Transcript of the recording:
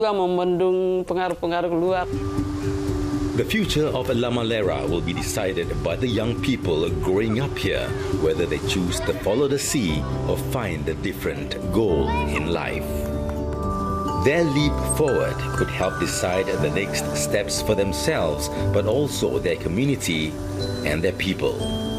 Membendung pengaruh-pengaruh luar. The future of Lamalera will be decided by the young people growing up here, whether they choose to follow the sea or find a different goal in life. Their leap forward could help decide the next steps for themselves, but also their community and their people.